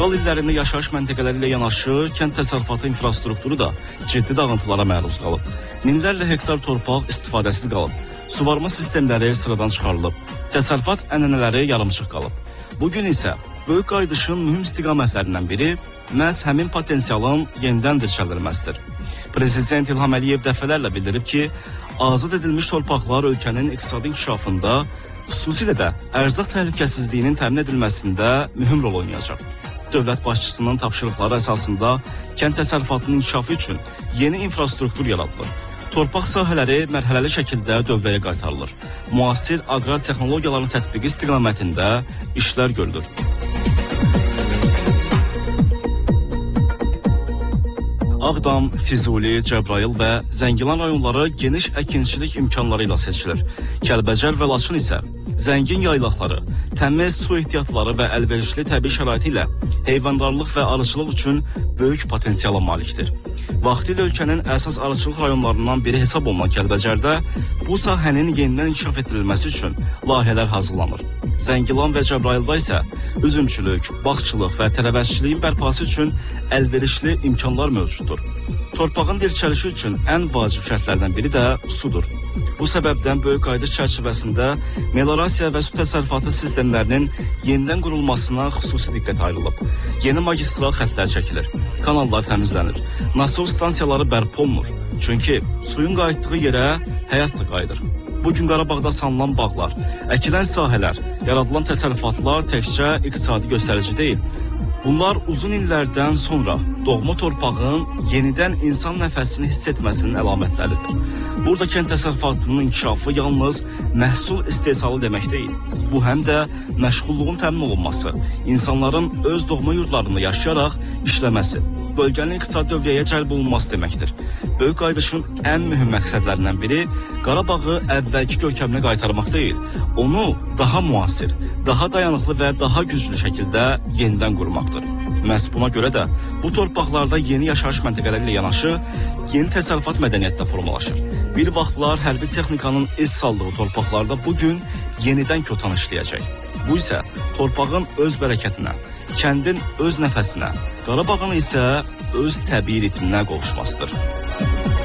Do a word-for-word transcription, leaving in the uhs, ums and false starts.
İşğal illərində yaşayış məntəqələri ilə yanaşı, kənd təsərrüfatı infrastrukturu da ciddi dağıntılara məruz qalıb. Minlərlə hektar torpaq istifadəsiz qalıb. Suvarma sistemləri sıradan çıxarılıb. Təsərrüfat ənənələri yarımçıq qalıb. Bugün isə böyük qayıdışın mühüm istiqamətlərindən biri məhz həmin potensialın yenidən dirçəldirməsidir. Prezident İlham Əliyev dəfələrlə bildirib ki, azad edilmiş torpaqlar ölkənin iqtisadi inkişafında, xüsusilə də ərzaq təhlükəsizliyinin təmin edilməsində mühüm rol oynayacaq. Dövlət başçısının tapşırıqları əsasında kənd təsərrüfatının inkişafı üçün yeni infrastruktur yaradılır. Torpaq sahələri mərhələli şəkildə dövləyə qaytarılır. Müasir aqrar texnologiyaların tətbiqi istiqamətində işlər görülür. Ağdam, Füzuli, Cəbrayıl və Zəngilan rayonları geniş əkinçilik imkanları ilə seçilir. Kəlbəcər və Laçın isə zəngin yaylaqları, təmiz su ehtiyatları və əlverişli təbii şəraiti ilə heyvandarlıq və arıçılıq üçün böyük potensiala malikdir. Vaxtilə ölkənin əsas arıçılıq rayonlarından biri hesab olunan Kəlbəcərdə bu sahənin yenidən inkişaf etdirilməsi üçün layihələr hazırlanır. Zəngilan və Cəbrayılda isə üzümçülük, bağçılıq və tərəvəzçiliyin bərpası üçün əlverişli imkanlar mövcuddur. Torpağın dirçəlişi üçün ən vacib şərtlərdən biri də sudur. Bu səbəbdən böyük qayıdış çərçivəsində meliorasiya və su təsərrüfatı sistemlərinin yenidən qurulmasına xüsusi diqqət ayrılıb. Yeni magistral xəttlər çəkilir, kanallar təmizlənir, nasos stansiyaları bərpa olunur. Çünki suyun qayıtdığı yerə həyat da qayıdır. Bugün Qarabağda salınan bağlar, əkilən sahələr, yaradılan təsərrüfatlar təkcə iqtisadi göstərici deyil. Bunlar uzun illərdən sonra doğma torpağın yenidən insan nəfəsini hiss etməsinin əlamətləridir. Burada kənd təsərrüfatının inkişafı yalnız məhsul istehsalı demək deyil. Bu həm də məşğulluğun təmin olunması, insanların öz doğma yurdlarında yaşayaraq işləməsi, bölgənin iqtisadi dövriyyəyə cəlb olunması deməkdir. Böyük qayıdışın ən mühüm məqsədlərindən biri Qarabağı əvvəlki görkəminə qaytarmaq deyil, onu daha müasir, daha dayanıqlı və daha güclü şəkildə yenidən qurmaqdır. Məhz buna görə də bu torpaqlarda yeni yaşayış məntəqələri ilə yanaşı, yeni təsərrüfat mədəniyyəti də formalaşır. Bir vaxtlar hərbi texnikanın iz saldığı torpaqlarda bugün yenidən kötan işləyəcək. Bu isə torpağın öz bərəkətinə, kəndin öz nəfəsinə, Qarabağın isə öz təbii ritminə qovuşmasıdır.